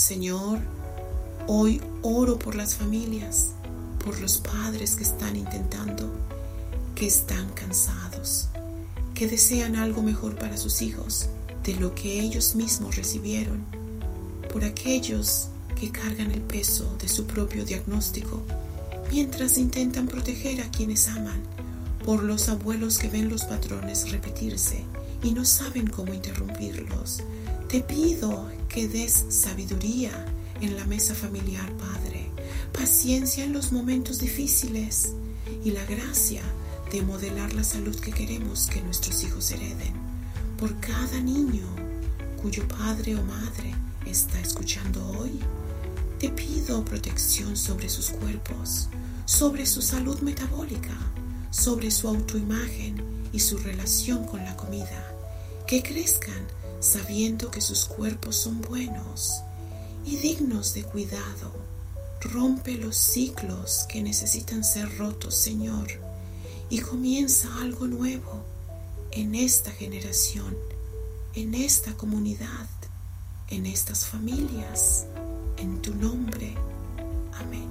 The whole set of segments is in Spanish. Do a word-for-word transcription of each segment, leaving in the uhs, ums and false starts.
Señor, hoy oro por las familias, por los padres que están intentando, que están cansados, que desean algo mejor para sus hijos de lo que ellos mismos recibieron, por aquellos que cargan el peso de su propio diagnóstico mientras intentan proteger a quienes aman, por los abuelos que ven los patrones repetirse y no saben cómo interrumpirlos. Te pido que des sabiduría en la mesa familiar, Padre, paciencia en los momentos difíciles y la gracia de modelar la salud que queremos que nuestros hijos hereden. Por cada niño cuyo padre o madre está escuchando hoy, te pido protección sobre sus cuerpos, sobre su salud metabólica, sobre su autoimagen y su relación con la comida, que crezcan sabiendo que sus cuerpos son buenos y dignos de cuidado. Rompe los ciclos que necesitan ser rotos, Señor, y comienza algo nuevo en esta generación, en esta comunidad, en estas familias, en tu nombre. Amén.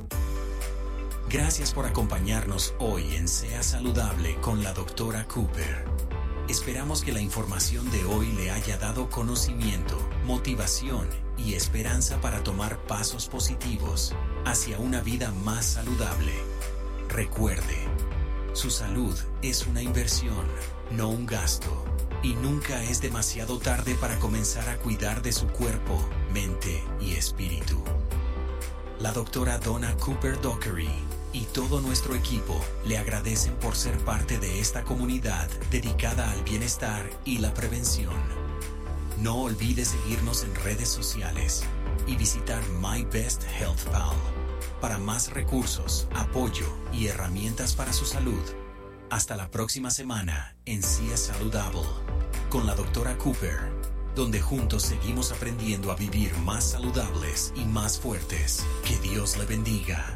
Gracias por acompañarnos hoy en Sea Saludable con la doctora Cooper. Esperamos que la información de hoy le haya dado conocimiento, motivación y esperanza para tomar pasos positivos hacia una vida más saludable. Recuerde, su salud es una inversión, no un gasto, y nunca es demasiado tarde para comenzar a cuidar de su cuerpo, mente y espíritu. La doctora Donna Cooper Dockery y todo nuestro equipo le agradecen por ser parte de esta comunidad dedicada al bienestar y la prevención. No olvide seguirnos en redes sociales y visitar My Best Health Pal para más recursos, apoyo y herramientas para su salud. Hasta la próxima semana en Sea Saludable con la doctora Cooper, donde juntos seguimos aprendiendo a vivir más saludables y más fuertes. Que Dios le bendiga.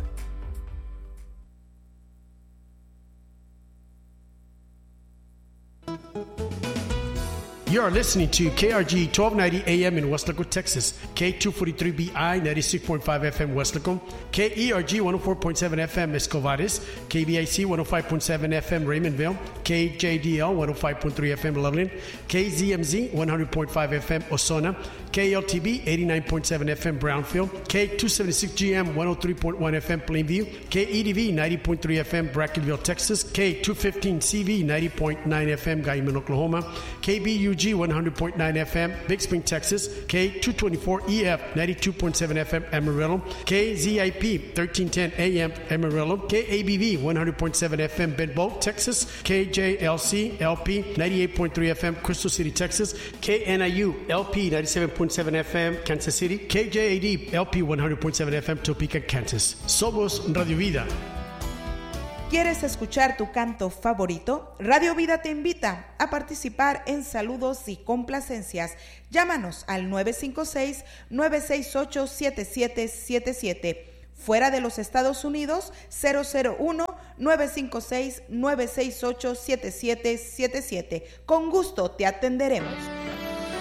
You are listening to K R G twelve ninety A M in Westlaco, Texas, K two forty-three B I ninety-six point five F M Westlaco, K E R G one oh four point seven F M Escovares, K B I C one oh five point seven F M Raymondville, K J D L one oh five point three F M Loveland, K Z M Z one hundred point five F M Osona, K L T B eighty-nine point seven F M Brownfield, K two seventy-six G M one oh three point one F M Plainview, K E D V ninety point three F M Brackenville, Texas, K two fifteen C V ninety point nine F M Guyman, Oklahoma, K B U G one hundred point nine F M Big Spring, Texas, K two twenty-four E F ninety-two point seven F M Amarillo, K Z I P thirteen ten A M Amarillo, K A B V one hundred point seven F M Bedboe, Texas, K J L C L P ninety-eight point three F M Crystal City, Texas, K N I U L P ninety-seven point seven F M Kansas City, K J A D L P one hundred point seven F M Topeka, Kansas. Somos Radio Vida. ¿Quieres escuchar tu canto favorito? Radio Vida te invita a participar en saludos y complacencias. Llámanos al nueve cinco seis, nueve seis ocho, siete siete siete siete. Fuera de los Estados Unidos, cero cero uno, nueve cinco seis, nueve seis ocho, siete siete siete siete. Con gusto te atenderemos.